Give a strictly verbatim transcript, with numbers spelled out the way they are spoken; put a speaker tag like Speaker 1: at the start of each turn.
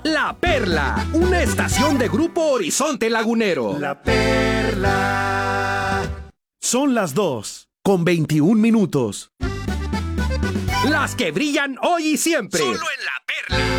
Speaker 1: La Perla, una estación de Grupo Horizonte Lagunero.
Speaker 2: La Perla.
Speaker 3: Son las dos, con veintiún minutos.
Speaker 1: Las que brillan hoy y siempre.
Speaker 4: Solo en La Perla.